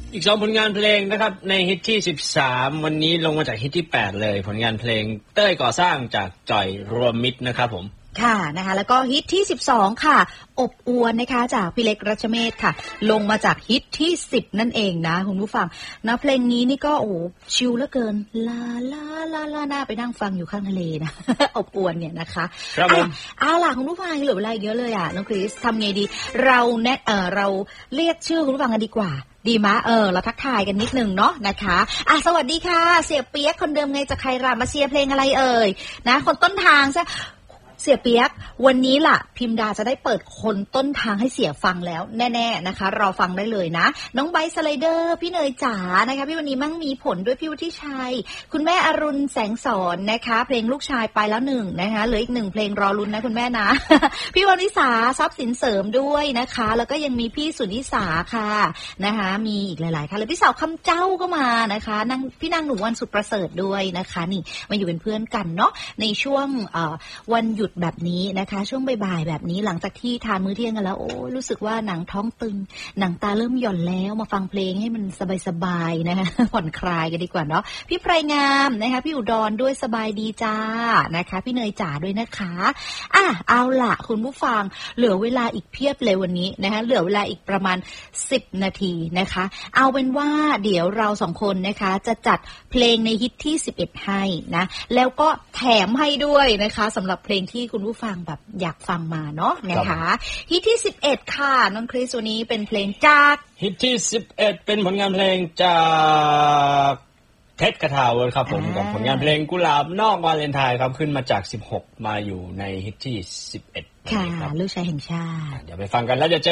อีก2ผลงานเพลงนะครับในฮิตที่13วันนี้ลงมาจากฮิตที่8เลยผลงานเพลงเต้ยก่อสร้างจากจ่อยรวมมิตรนะครับผมค่ะนะคะแล้วก็ฮิตที่12ค่ะอบอวนนะคะจากพี่เล็กรัชเมศค่ะลงมาจากฮิตที่10นั่นเองนะคุณผู้ฟังนะเพลงนี้นี่ก็โอ้ชิลเหลือเกินลาลาลาลาหน้าไปนั่งฟังอยู่ข้างทะเลนะ อบอวนเนี่ยนะคะครับผมเอาล่ะคุณผู้ฟังเหลือเวลาเยอะเลยอ่ะน้องคริสทำไงดีเราเราเรียกชื่อคุณผู้ฟังกันดีกว่าดีมะเราทักทายกันนิดนึงเนาะนะคะสวัสดีค่ะเสียเปียกคนเดิมไงจากใครล่ะมาเชียร์เพลงอะไรเอ่ยนะคนต้นทางใช่เสียเปียกวันนี้ล่ะพิมดาจะได้เปิดคนต้นทางให้เสียฟังแล้วแน่ๆนะคะเราฟังได้เลยนะน้องไบสไลเดอร์พี่เนยจ๋านะคะพี่วันนี้มั่งมีผลด้วยพี่วุฒิชัยคุณแม่อรุณแสงสอนนะคะเพลงลูกชายไปแล้ว1นะคะเหลืออีก1เพลงรอลุ้นนะคุณแม่นะ พี่วนิสาทรัพย์สินเสริมด้วยนะคะแล้วก็ยังมีพี่สุนิสาค่ะนะคะมีอีกหลายๆค่ะแล้วพี่สาวคำเจ้าก็มานะคะพี่นางหนูวันสุดประเสริฐด้วยนะคะนี่มาอยู่เป็นเพื่อนกันเนาะในช่วงวันหยุดแบบนี้นะคะช่วงบ่ายๆแบบนี้หลังจากที่ทานมื้อเที่ยงกันแล้วโอ้รู้สึกว่าหนังท้องตึงหนังตาเริ่มหย่อนแล้วมาฟังเพลงให้มันสบายๆนะคะผ่อนคลายกันดีกว่าเนาะพี่ไพรงามนะคะพี่อุดรด้วยสบายดีจ้านะคะพี่เนยจ๋าด้วยนะคะเอาล่ะคุณผู้ฟังเหลือเวลาอีกเพียบเลยวันนี้นะคะเหลือเวลาอีกประมาณ10นาทีนะคะเอาเป็นว่าเดี๋ยวเรา2คนนะคะจะจัดเพลงในฮิตที่11ให้นะแล้วก็แถมให้ด้วยนะคะสำหรับเพลงที่คุณผู้ฟังแบบอยากฟังมาเนาะนะคะฮิตที่11ค่ะน้องคริสวันนี้เป็นเพลงจากฮิตที่11เป็นผลงานเพลงจากเพชรกระทาวครับผมกับผลงานเพลงกุหลาบนอกวาเลนไทน์ครับขึ้นมาจาก16มาอยู่ในฮิตที่11 ค่ะลูกชายแห่งชาติเดี๋ยวไปฟังกันแล้วจะ